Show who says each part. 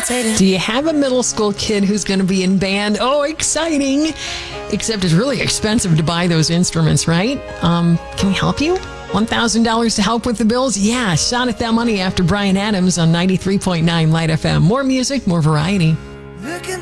Speaker 1: Do you have a middle school kid who's going to be in band? Oh, exciting. Except it's really expensive to buy those instruments, right? Can we help you? $1,000 to help with the bills? Yeah, shot at that money after Bryan Adams on 93.9 Light FM. More music, more variety.